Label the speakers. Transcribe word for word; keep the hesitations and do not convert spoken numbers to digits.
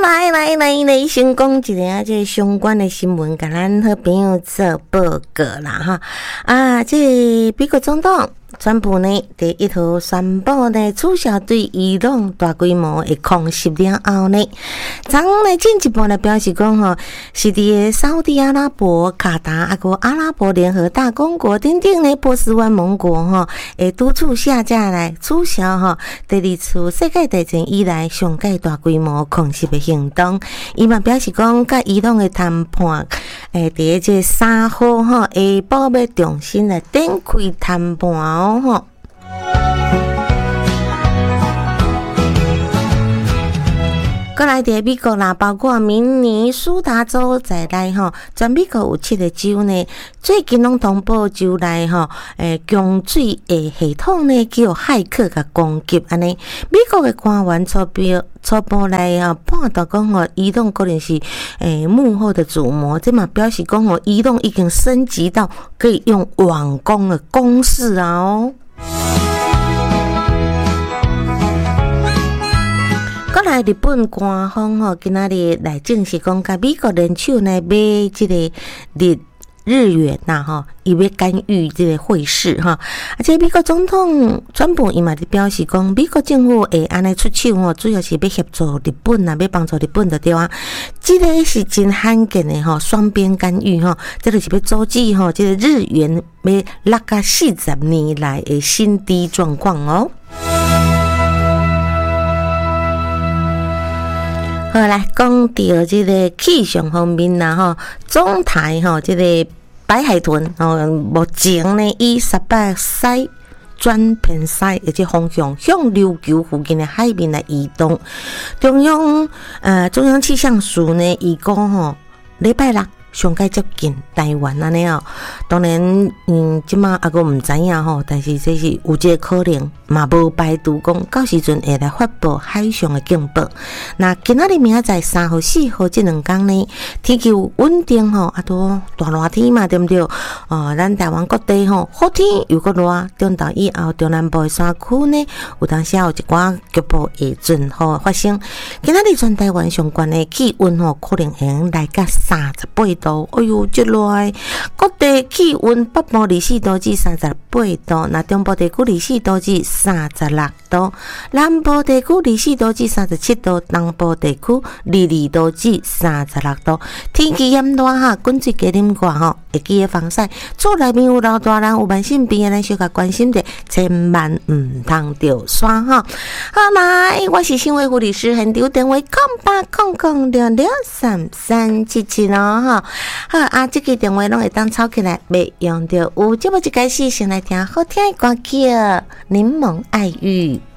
Speaker 1: 来来来来，先讲一个这相关的新闻，甲咱好朋友做报告啦哈。啊，这美国总统川普呢，第一头宣布呢取消对伊朗大规模的空袭了后呢，昨呢进一步来表示讲吼，是伫沙特阿拉伯、卡达啊个阿拉伯联合大公国等等呢波斯湾盟国吼，会督促下架来取消吼第二次世界大战以来上界大规模空袭的行动。伊嘛表示讲，甲伊朗的谈判，诶，伫这三号吼下晡要重新来展开谈判哦。吼，过来伫美国啦，包括明尼苏达州在内吼，全美国有七个州呢，最近拢通报州内吼，诶，供水诶系统呢，叫骇客甲攻击安尼。美国的官员初表初步来啊判断讲吼，伊朗可能是诶幕后的主谋，这嘛表示讲吼，伊朗已经升级到可以用网攻的攻势啊哦。过来日本官方吼，今仔日来证实讲，甲美国联手来买即个日日元呐吼，伊要干预即个汇市哈。而且美国总统川普伊嘛伫表示讲，美国政府会安尼出手吼，主要是要协助日本呐，要帮助日本就对啊。即个是真罕见的吼，双边干预吼，这就是要阻止吼，即个日元要落到四十年来的新低状况哦。好，来讲到这个气象方面啦吼，总台吼，这个白海豚吼，目前呢以西北西转偏西而且方向向琉球附近的海面来移动。中央呃中央气象署呢预估吼，礼拜六上界接近台湾安尼哦。当然，嗯，即马还阁唔知影吼，但是这是有这个可能，嘛无排除讲到时阵会来发布海上的警报。那今仔日明仔载三号、四号这两天呢，天气有稳定吼，啊都大热天嘛，对不对？哦，咱台湾各地吼，好天又搁热，中昼以后中南部的山区呢，有当时有一寡局部会阵雨发生。今仔日全台湾相关的气温吼，可能会来到三十八度，哎呦，这热的！各地气温北部二四度至三十八度，那中部地区二四度至三十六度，南部地区二四度至三十七度，东部地区二二度至三十六度。天气炎热哈，滚水加啉寡吼，会记得防晒。厝内面有老大人有慢性病的，咱小可关心者，千万唔通着山哈。好来，我是新维护理师，很丢电话空八空空六六三三七七咯哈。好啊，这个电话拢会当抄起来，袂用着有。节目一开始先来听好听的歌曲，《柠檬爱玉》。